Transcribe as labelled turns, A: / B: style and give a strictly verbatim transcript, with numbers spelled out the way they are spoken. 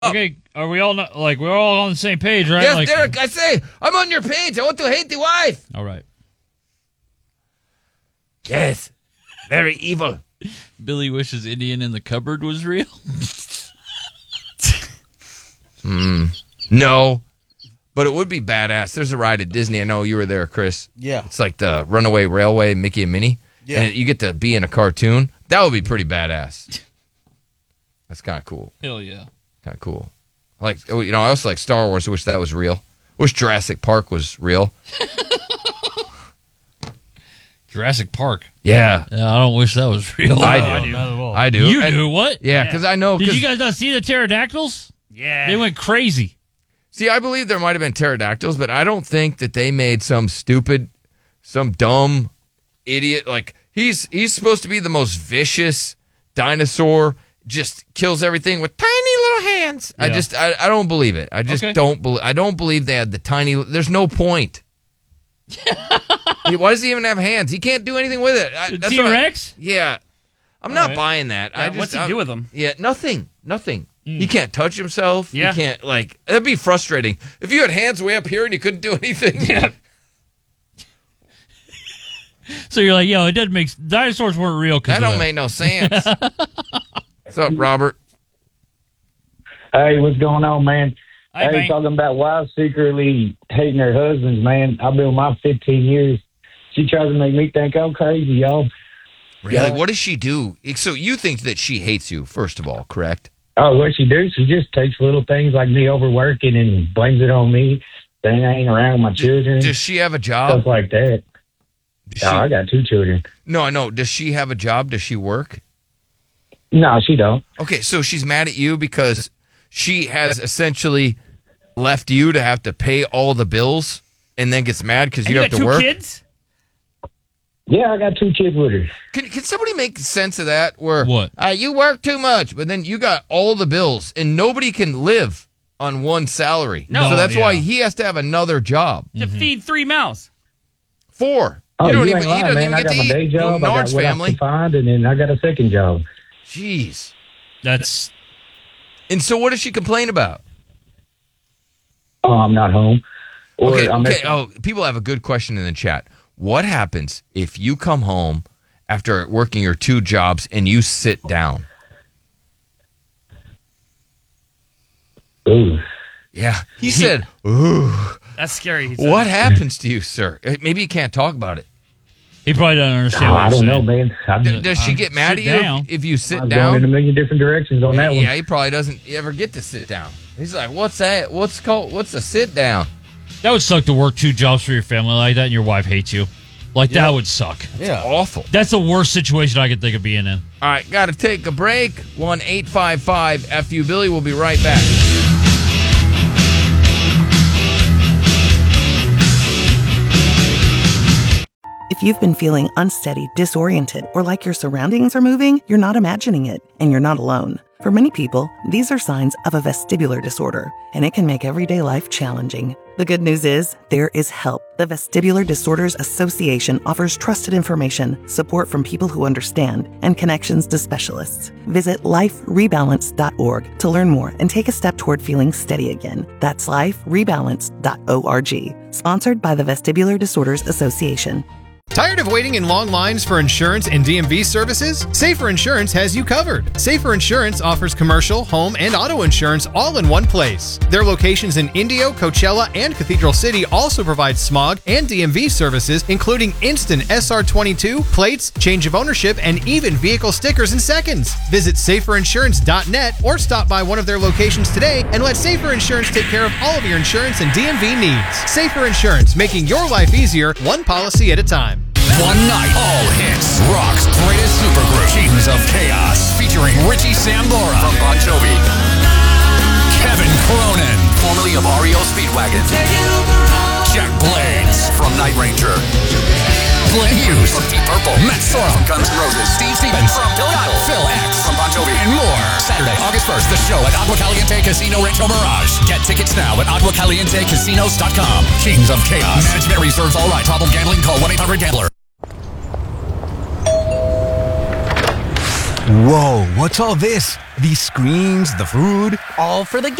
A: Okay, are we all not, like we're all on the same page, right?
B: Yes,
A: like,
B: Derek, I say, I'm on your page. I want to hate the wife.
A: All right.
B: Yes, very evil.
A: Billy wishes Indian in the cupboard was real.
B: Hmm. No, but it would be badass. There's a ride at Disney. I know you were there, Chris.
C: Yeah.
B: It's like the Runaway Railway, Mickey and Minnie.
C: Yeah.
B: And you get to be in a cartoon. That would be pretty badass. That's kind of cool.
A: Hell yeah.
B: Kind of cool. Like, oh, you know, I also like Star Wars. I wish that was real. I wish Jurassic Park was real.
A: Jurassic Park.
B: Yeah.
A: Yeah, I don't wish that was real.
B: I
A: No,
B: do.
A: Not at all.
B: I do.
A: You
B: And-
A: do? What?
B: Yeah, because I know.
A: Did
B: 'cause-
A: you guys not see the pterodactyls?
C: Yeah.
A: They went crazy.
B: See, I believe there might have been pterodactyls, but I don't think that they made some stupid, some dumb idiot. Like, he's he's supposed to be the most vicious dinosaur, just kills everything with tiny little hands. I
A: Yeah.
B: just, I, I don't believe it. I just
A: Okay.
B: don't believe, I don't believe they had the tiny, there's no point. He- Why does he even have hands? He can't do anything with it. I,
A: The
B: that's what I-
A: T-Rex?
B: Yeah. I'm not
A: right.
B: buying that. I
C: Yeah,
B: just,
C: what's he
B: I'm-
C: do with them?
B: Yeah, nothing. Nothing. He can't touch himself.
C: Yeah.
B: He can't, like, that'd be frustrating. If you had hands way up here and you couldn't do anything. Yeah.
A: So you're like, yo, it doesn't make dinosaurs weren't real. Cause
B: That
A: of
B: don't make no sense. What's up, Robert?
D: Hey, what's going on, man?
A: Hey,
D: Hey,
A: man.
D: talking about wives secretly hating their husbands, man. I've been with my fifteen years. She tries to make me think I'm crazy, y'all.
B: Really?
D: Yeah.
B: What does she do? So you think that she hates you, first of all, correct?
D: Oh, what she do? She just takes little things like me overworking and blames it on me. Then I ain't around with my children,
B: Does she have a
D: stuff
B: job?
D: like that.
B: Does
D: Oh, I
B: she,
D: got two children.
B: no, I know. Does she have a job? Does she work?
D: No, she don't.
B: Okay, so she's mad at you because she has essentially left you to have to pay all the bills and then gets mad because
C: And
B: you
C: you
B: have
C: got
B: to
C: two
B: work?
C: kids?
D: Yeah, I got two kids with her.
B: Can, can somebody make sense of that? Where
A: What?
B: Uh, you work too much, but then you got all the bills, and nobody can live on one salary.
C: No.
B: so that's
A: Yeah.
B: why he has to have another job.
C: To feed three mouths.
B: Four.
D: Oh,
B: you
D: you,
B: don't
D: ain't
B: even.
D: lying,
B: he doesn't
D: man.
B: even
D: I
B: get
D: got
B: to
D: my
B: eat.
D: day job. I got
B: Nard's
D: what I
B: family.
D: can find, and then I got a second job.
B: Jeez.
A: That's
B: And so, what does she complain about?
D: Oh, I'm not home. Or
B: Okay.
D: I'm
B: Okay.
D: at-
B: Oh, people have a good question in the chat. What happens if you come home after working your two jobs and you sit down?
D: Ooh.
B: Yeah. He said, "Ooh."
C: That's scary. he said.
B: What happens to you, sir? Uh, Maybe you can't talk about it.
A: he probably doesn't understand.
D: Oh,
A: what
D: I
A: you're
D: don't know,
A: saying.
D: man. I'm,
B: D- does she get mad at
A: sit
B: you
A: down.
B: if, if you sit
D: I'm going in a
B: down?
D: million different directions on that
B: Yeah,
D: one.
B: he probably doesn't ever get to sit down. He's like, "What's that? What's called? What's a sit down?"
A: That would suck to work two jobs for your family like that, and your wife hates you. Like that would suck.
C: Yeah.
B: Awful.
A: That's the worst situation I could think of being in.
B: All right, got to take a break. one eight five five F U Billy. We'll be right back.
E: If you've been feeling unsteady, disoriented, or like your surroundings are moving, you're not imagining it, and you're not alone. For many people, these are signs of a vestibular disorder, and it can make everyday life challenging. The good news is, there is help. The Vestibular Disorders Association offers trusted information, support from people who understand, and connections to specialists. Visit life rebalance dot org to learn more and take a step toward feeling steady again. That's life rebalance dot org. Sponsored by the Vestibular Disorders Association.
F: Tired of waiting in long lines for insurance and D M V services? Safer Insurance has you covered. Safer Insurance offers commercial, home, and auto insurance all in one place. Their locations in Indio, Coachella, and Cathedral City also provide smog and D M V services, including instant S R twenty-two, plates, change of ownership, and even vehicle stickers in seconds. Visit safer insurance dot net or stop by one of their locations today and let Safer Insurance take care of all of your insurance and D M V needs. Safer Insurance, making your life easier, one policy at a time.
G: One night, all hits, rock's greatest supergroup, Kings of Chaos, featuring Richie Sambora from Bon Jovi, Kevin Cronin, formerly of R E O Speedwagon, Jack Blades from Night Ranger, Glenn Hughes from Deep Purple, Matt Sorum from Guns N' Roses, Steve Stevens from Billy Idol, Phil X from Bon Jovi, and more. Saturday, August first, the show at Agua Caliente Casino Rancho Mirage. Get tickets now at agua caliente casinos dot com. Kings of Chaos. Management reserves all right. Problem gambling, call one eight hundred gambler.
H: Whoa, what's all this? These screens, the food?
I: All for the